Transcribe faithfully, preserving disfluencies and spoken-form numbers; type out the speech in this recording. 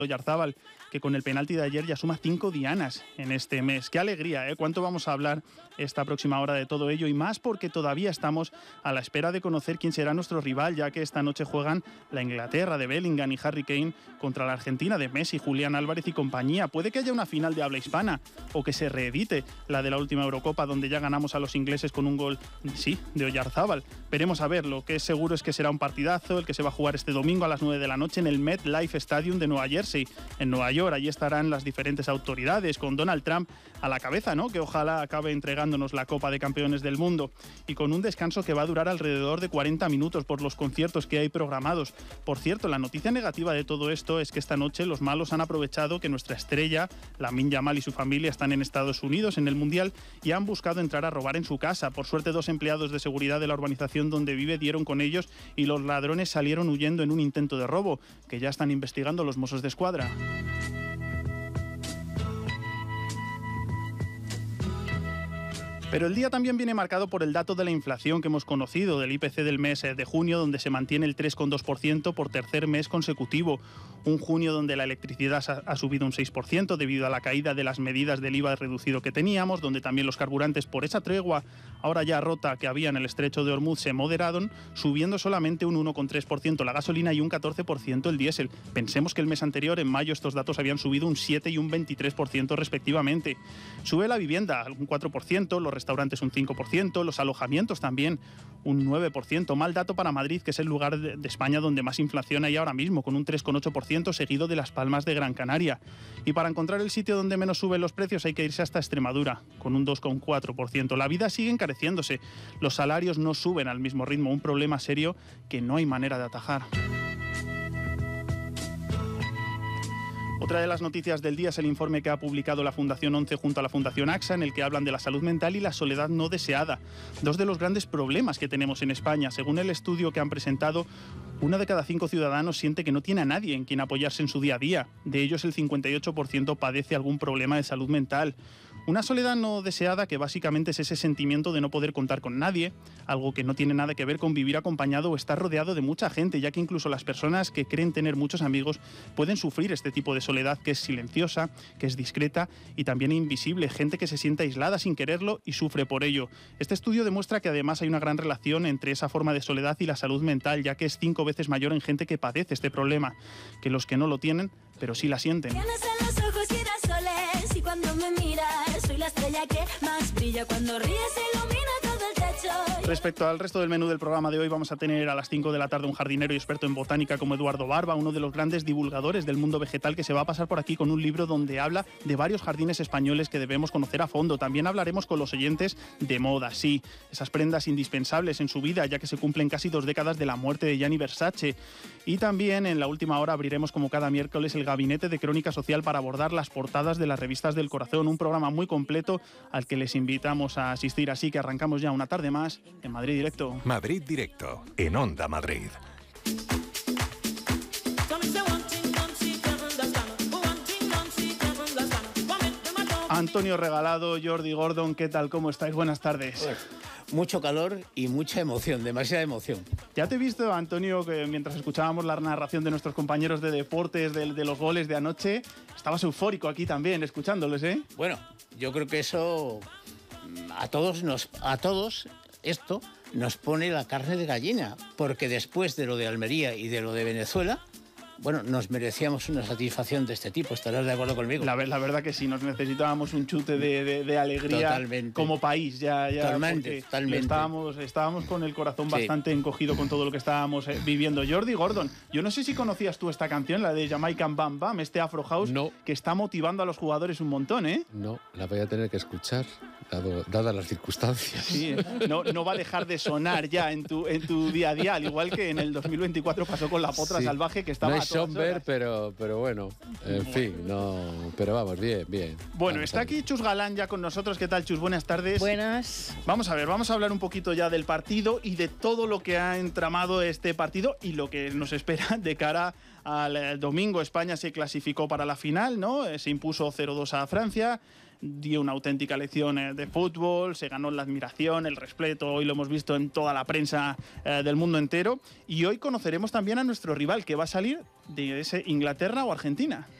Oyarzábal, que con el penalti de ayer ya suma cinco dianas en este mes. ¡Qué alegría! ¿eh? ¿Cuánto vamos a hablar esta próxima hora de todo ello? Y más porque todavía estamos a la espera de conocer quién será nuestro rival, ya que esta noche juegan la Inglaterra de Bellingham y Harry Kane contra la Argentina de Messi, Julián Álvarez y compañía. Puede que haya una final de habla hispana o que se reedite la de la última Eurocopa, donde ya ganamos a los ingleses con un gol, sí, de Oyarzábal. Veremos a ver. Lo que es seguro es que será un partidazo, el que se va a jugar este domingo a las nueve de la noche en el MetLife Stadium de Nueva Jersey, en Nueva York. Allí estarán las diferentes autoridades, con Donald Trump a la cabeza, ¿no? Que ojalá acabe entregándonos la Copa de Campeones del Mundo, y con un descanso que va a durar alrededor de cuarenta minutos por los conciertos que hay programados. Por cierto, la noticia negativa de todo esto es que esta noche los malos han aprovechado que nuestra estrella, Lamine Yamal, y su familia están en Estados Unidos en el Mundial y han buscado entrar a robar en su casa. Por suerte, dos empleados de seguridad de la urbanización donde vive dieron con ellos y los ladrones salieron huyendo en un intento de robo, que ya están investigando los Mossos d'Esquadra. Pero el día también viene marcado por el dato de la inflación que hemos conocido, del I P C del mes de junio, donde se mantiene el tres coma dos por ciento por tercer mes consecutivo. Un junio donde la electricidad ha subido un seis por ciento debido a la caída de las medidas del I V A reducido que teníamos, donde también los carburantes, por esa tregua ahora ya rota que había en el estrecho de Hormuz, se moderaron, subiendo solamente un uno coma tres por ciento la gasolina y un catorce por ciento el diésel. Pensemos que el mes anterior, en mayo, estos datos habían subido un siete y un veintitrés por ciento respectivamente. Sube la vivienda un cuatro por ciento, los restaurantes un cinco por ciento, los alojamientos también un nueve por ciento. Mal dato para Madrid, que es el lugar de, de España donde más inflación hay ahora mismo, con un tres coma ocho por ciento, seguido de Las Palmas de Gran Canaria. Y para encontrar el sitio donde menos suben los precios hay que irse hasta Extremadura, con un dos coma cuatro por ciento. La vida sigue encareciéndose, los salarios no suben al mismo ritmo, un problema serio que no hay manera de atajar. Otra de las noticias del día es el informe que ha publicado la Fundación once junto a la Fundación AXA, en el que hablan de la salud mental y la soledad no deseada, dos de los grandes problemas que tenemos en España. Según el estudio que han presentado, una de cada cinco ciudadanos siente que no tiene a nadie en quien apoyarse en su día a día. De ellos, el cincuenta y ocho por ciento padece algún problema de salud mental. Una soledad no deseada que básicamente es ese sentimiento de no poder contar con nadie, algo que no tiene nada que ver con vivir acompañado o estar rodeado de mucha gente, ya que incluso las personas que creen tener muchos amigos pueden sufrir este tipo de soledad, que es silenciosa, que es discreta y también invisible, gente que se siente aislada sin quererlo y sufre por ello. Este estudio demuestra que además hay una gran relación entre esa forma de soledad y la salud mental, ya que es cinco veces mayor en gente que padece este problema, que los que no lo tienen, pero sí la sienten. Tienes en los ojos girasoles y cuando me miras soy la estrella que más brilla, cuando ríes ilumina todo el techo. Respecto al resto del menú del programa de hoy, vamos a tener a las cinco de la tarde un jardinero y experto en botánica como Eduardo Barba, uno de los grandes divulgadores del mundo vegetal, que se va a pasar por aquí con un libro donde habla de varios jardines españoles que debemos conocer a fondo. También hablaremos con los oyentes de moda, sí, esas prendas indispensables en su vida, ya que se cumplen casi dos décadas de la muerte de Gianni Versace. Y también en la última hora abriremos, como cada miércoles, el Gabinete de Crónica Social para abordar las portadas de las revistas del corazón, un programa muy completo al que les invitamos a asistir. Así que arrancamos ya una tarde más en Madrid Directo. Madrid Directo, en Onda Madrid. Antonio Regalado, Jordi Gordon, ¿qué tal? ¿Cómo estáis? Buenas tardes. Mucho calor y mucha emoción, demasiada emoción. Ya te he visto, Antonio, que mientras escuchábamos la narración de nuestros compañeros de deportes, de, de los goles de anoche, estabas eufórico aquí también, escuchándoles, ¿eh? Bueno, yo creo que eso a todos nos, a todos esto nos pone la carne de gallina, porque después de lo de Almería y de lo de Venezuela, bueno, nos merecíamos una satisfacción de este tipo. ¿Estarás de acuerdo conmigo? La, la verdad que sí, nos necesitábamos un chute de, de, de alegría. Totalmente. Como país. Ya, ya, totalmente, totalmente. Estábamos, estábamos con el corazón sí. bastante encogido con todo lo que estábamos eh, viviendo. Jordi Gordon, yo no sé si conocías tú esta canción, la de Jamaican Bam Bam, este Afro House, no. que está motivando a los jugadores un montón, ¿eh? No, la voy a tener que escuchar, dado, dadas las circunstancias. Sí, no, no va a dejar de sonar ya en tu, en tu día a día, al igual que en el dos mil veinticuatro pasó con La Potra sí. Salvaje, que estaba no es Somber, pero, pero bueno, en bueno. fin, no, pero vamos, bien, bien. Bueno, vamos está aquí Chus Galán ya con nosotros. ¿Qué tal, Chus? Buenas tardes. Buenas. Vamos a ver, vamos a hablar un poquito ya del partido y de todo lo que ha entramado este partido y lo que nos espera de cara al domingo. España se clasificó para la final, ¿no? Se impuso cero dos a Francia. dio una auténtica lección eh, de fútbol, se ganó la admiración, el respeto, hoy lo hemos visto en toda la prensa eh, del mundo entero, y hoy conoceremos también a nuestro rival que va a salir de ese Inglaterra o Argentina.